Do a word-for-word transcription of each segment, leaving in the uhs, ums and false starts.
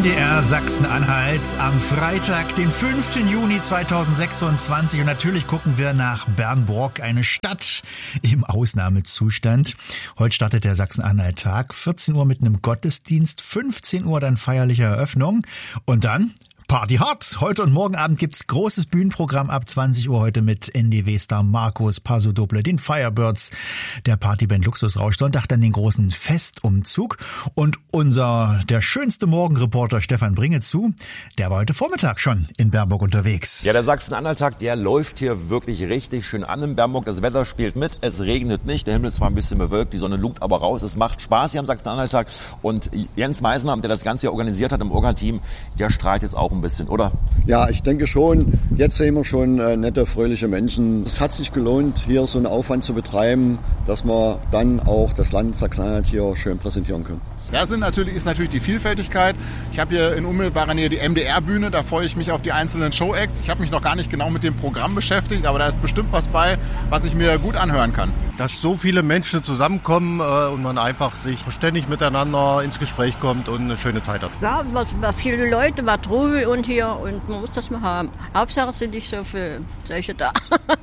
N D R Sachsen-Anhalt am Freitag, den fünften Juni zweitausendsechsundzwanzig. Und natürlich gucken wir nach Bernburg, eine Stadt im Ausnahmezustand. Heute startet der Sachsen-Anhalt-Tag. vierzehn Uhr mit einem Gottesdienst, fünfzehn Uhr dann feierliche Eröffnung. Und dann Party hart. Heute und morgen Abend gibt's großes Bühnenprogramm ab zwanzig Uhr heute mit N D W-Star Markus, Paso Doble, den Firebirds, der Partyband Luxusrausch. Sonntag dann den großen Festumzug. Und unser, der schönste Morgenreporter Stefan Bringezu, der war heute Vormittag schon in Bernburg unterwegs. Ja, der Sachsen-Anhalt-Tag, der läuft hier wirklich richtig schön an in Bernburg. Das Wetter spielt mit, es regnet nicht, der Himmel ist zwar ein bisschen bewölkt, die Sonne lugt aber raus. Es macht Spaß hier am Sachsen-Anhalt-Tag. Und Jens Meisner, der das Ganze hier organisiert hat im Orga-Team, der strahlt jetzt auch ein bisschen, oder? Ja, ich denke schon. Jetzt sehen wir schon äh, nette, fröhliche Menschen. Es hat sich gelohnt, hier so einen Aufwand zu betreiben, dass wir dann auch das Land Sachsen-Anhalt hier schön präsentieren können. Ja, sind natürlich, ist natürlich die Vielfältigkeit. Ich habe hier in unmittelbarer Nähe die M D R-Bühne, da freue ich mich auf die einzelnen Show-Acts. Ich habe mich noch gar nicht genau mit dem Programm beschäftigt, aber da ist bestimmt was bei, was ich mir gut anhören kann. Dass so viele Menschen zusammenkommen äh, und man einfach sich verständigt miteinander ins Gespräch kommt und eine schöne Zeit hat. Ja, was, was viele Leute, was Trubel und hier und man muss das mal haben. Hauptsache sind nicht so viele solche da.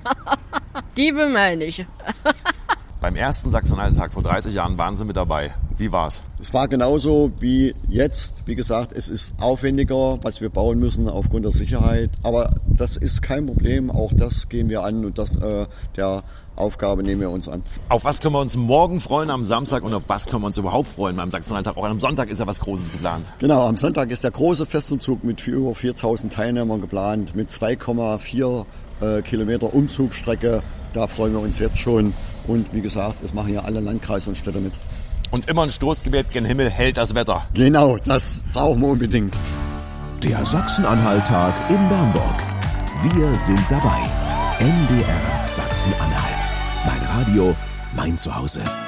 Diebe meine ich. Beim ersten Sachsen-Anhalt-Tag vor dreißig Jahren waren Sie mit dabei. Wie war's? Es war genauso wie jetzt. Wie gesagt, es ist aufwendiger, was wir bauen müssen aufgrund der Sicherheit. Aber das ist kein Problem. Auch das gehen wir an und das, äh, der Aufgabe nehmen wir uns an. Auf was können wir uns morgen freuen am Samstag und auf was können wir uns überhaupt freuen beim Sachsen-Anhalt-Tag? Auch am Sonntag ist ja was Großes geplant. Genau, am Sonntag ist der große Festumzug mit über viertausend Teilnehmern geplant, mit zwei Komma vier äh, Kilometer Umzugsstrecke. Da freuen wir uns jetzt schon. Und wie gesagt, es machen ja alle Landkreise und Städte mit. Und immer ein Stoßgebet gen Himmel hält das Wetter. Genau, das brauchen wir unbedingt. Der Sachsen-Anhalt-Tag in Bernburg. Wir sind dabei. N D R Sachsen-Anhalt. Mein Radio, mein Zuhause.